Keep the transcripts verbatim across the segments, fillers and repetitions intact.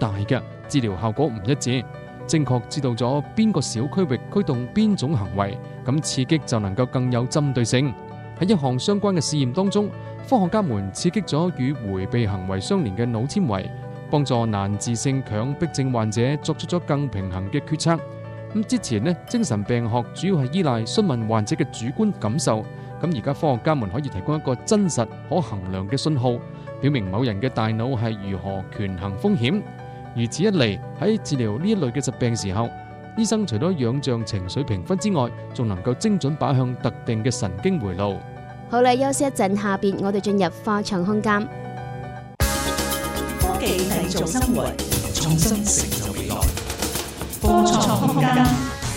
大嘅，治療效果唔一致。正確知道咗邊個小區域驅動邊種行為，咁刺激就能夠更有針對性。喺一項相關嘅試驗當中，科學家們刺激咗與迴避行為相連嘅腦纖維，幫助難治性強迫症患者作出咗更平衡嘅決策。咁之前呢，精神病學主要係依賴詢問患者嘅主觀感受，咁而家科學家們可以提供一個真實可衡量嘅信號，表明某人嘅大腦係如何權衡風險。如此一嚟，喺治療呢一類嘅疾病時候，醫生除咗仰仗情緒評分之外，仲能夠精準靶向特定嘅神經回路。 好啦，休息一陣，下邊我哋進入科創空間。 科技製造生活，創新成就未來。科創空間，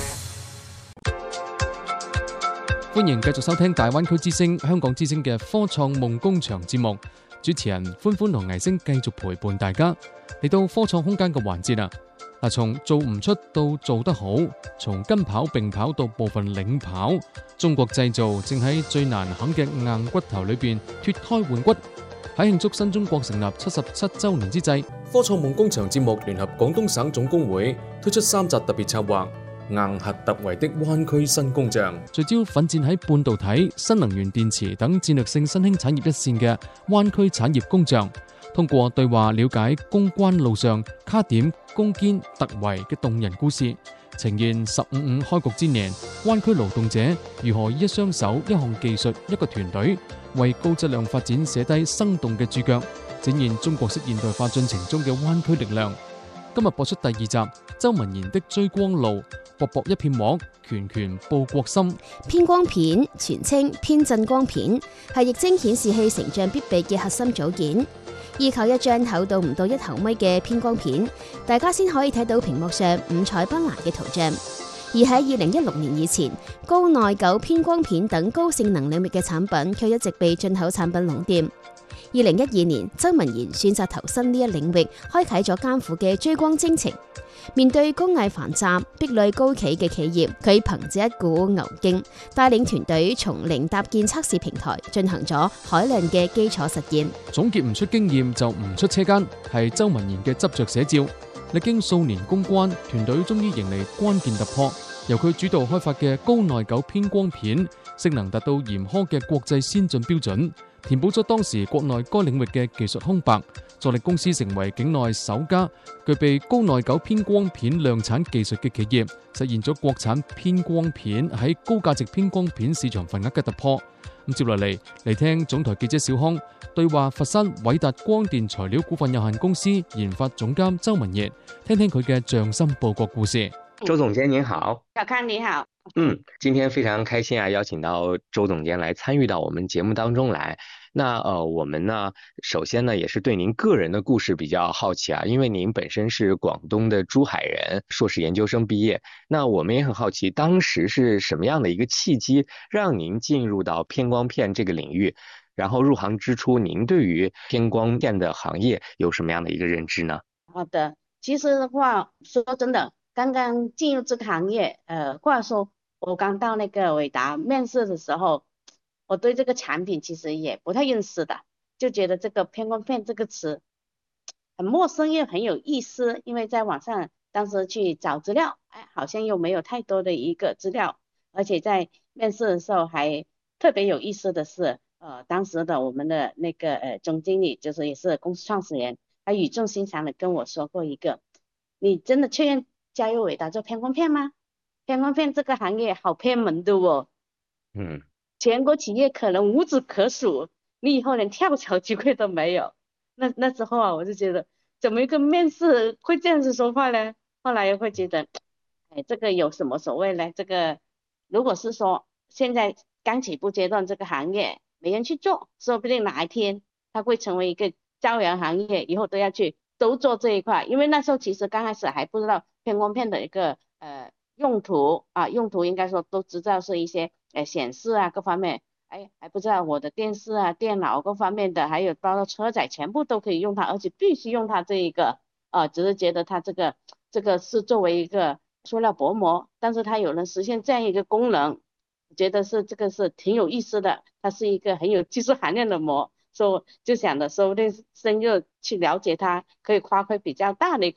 歡迎繼續收聽大灣區之聲、香港之聲嘅科創夢工場節目。主持人歡歡同倪星繼續陪伴大家嚟到科創空間嘅環節啊！嗱，從做唔出到做得好，從跟跑並跑到部分領跑，中國製造正喺最難啃嘅硬骨頭裏邊脫胎換骨。喺慶祝新中國成立七十七週年之際，科創夢工場節目聯合廣東省總工會推出三集特別策劃，硬核突圍的灣區新工匠，聚焦奮戰喺半導體、新能源電池等戰略性新興產業一線嘅灣區產業工匠，通過對話了解攻關路上卡點、攻堅、突圍嘅動人故事，呈現十五五開局之年灣區勞動者如何以一雙手、一項技術、一個團隊為高質量發展寫低生動嘅注腳，展現中國式現代化進程中嘅灣區力量。今日播出第二集，周文賢的追光路，薄薄一片膜，拳拳報國心。 偏光片全稱偏振光片，係液晶顯示器成像必備嘅核心組件。依靠一張厚度唔到一毫米嘅偏光片，大家先可以睇到屏幕上五彩斑斕嘅圖像。而喺二零一六年以前，高耐久偏光片等高性能領域嘅產品卻一直被進口產品壟斷。二零一二年，周文賢選擇投身呢一領域，開啟咗艱苦嘅追光征程。面對工藝繁雜、壁壘高企嘅企業，佢憑着一股牛勁，帶領團隊從零搭建測試平台，進行咗海量嘅基礎實驗。 總結唔出經驗就唔出車間，係周文賢嘅執着寫照。歷經數年攻關，團隊終於迎嚟關鍵突破。由佢主導開發嘅高耐久偏光片，性能達到嚴苛嘅國際先進標準，填補咗當時國內該領域嘅技術空白，助力公司成為境內首家具備高耐久偏光片量產技術嘅企業，實現咗國產偏光片喺高價值偏光片市場份額嘅突破。咁接落嚟嚟聽總台記者小康對話佛山偉達光電材料股份有限公司研發總監周文賢，聽聽佢嘅匠心報國故事。 周總監您好。 小康你好。 嗯，今天非常開心啊，邀請到周總監來參與到我們節目當中來。那呃，我們呢，首先呢，也是對您個人的故事比較好奇啊，因為您本身是廣東的珠海人，碩士研究生畢業。那我們也很好奇，當時是什麼樣的一個契機，讓您進入到偏光片這個領域？然後入行之初，您對於偏光片的行業有什麼樣的一個認知呢？ 好的，其實的話，說真的，剛剛進入這個行業，呃，或者說我剛到那個偉達面試的時候，我對這個產品其實也不太認識的，就覺得這個偏光片這個詞很陌生又很有意思，因為在網上當時去找資料，哎，好像又沒有太多的一個資料，而且在面試的時候還特別有意思的是，呃，當時的我們的那個呃總經理，就是也是公司創始人，他語重心長的跟我說過一個，你真的確認加入偉達做偏光片嗎？偏光片這個行業好偏門的哦， 嗯。 全國企業可能無指可數，你以後連跳槽機會都沒有。那那時候啊，我就覺得怎麼一個面試會這樣子說話呢？後來又會覺得，哎，這個有什麼所謂呢？這個如果是說現在剛起步階段這個行業沒人去做，說不定哪一天它會成為一個朝陽行業，以後都要去都做這一塊。因為那時候其實剛開始還不知道偏光片的一個呃用途啊，用途應該說都知道是一些。誒，顯示啊，各方面，哎，還不知道我的電視啊、電腦各方面的，還有包括車載，全部都可以用它，而且必須用它這一個，啊，只是覺得它這個這個是作為一個塑料薄膜，但是它有能實現這樣一個功能，覺得是這個是挺有意思的，它是一個很有技術含量的膜，所以就想着說不定深入去了解它，可以發揮比較大的一個。